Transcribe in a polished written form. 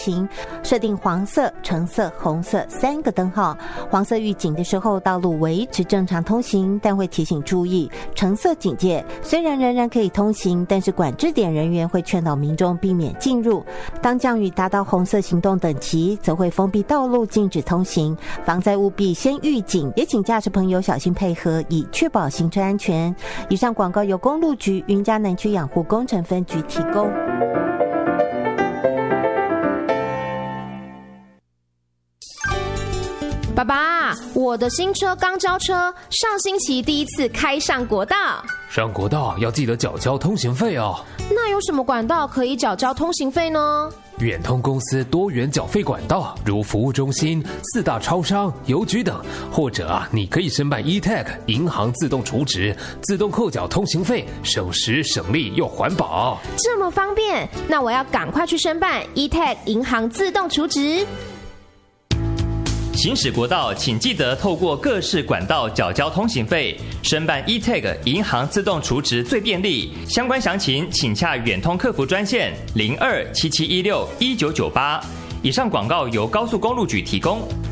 行，设定黄色、橙色、红色3个灯号。黄色预警的时候，道路维持正常通行，但会提醒注意橙色警戒，虽然仍然可以通行，但是管制点人员会劝导民众避免进入。当降雨达到红色行动等级，则会封闭道路，禁止通行。防灾务必先预警，也请驾驶朋友小心配合，以确保行车安全。以上广告由公路局云嘉南区养护工程分局提供。 爸爸，我的新车刚交车，上星期第一次开上国道。 上国道要记得缴交通行费哦。 那有什么管道可以缴交通行费呢？ 远通公司多元缴费管道，如服务中心、4大超商、邮局等，或者你可以申办 eTag 银行自动储值，自动扣缴通行费，省时省力又环保。 这么方便，那我要赶快去申办 eTag 银行自动储值。 行驶国道，请记得透过各式管道缴交通行费，申办 eTag 银行自动储值最便利。相关详情请洽远通客服专线0277161998。以上广告由高速公路局提供。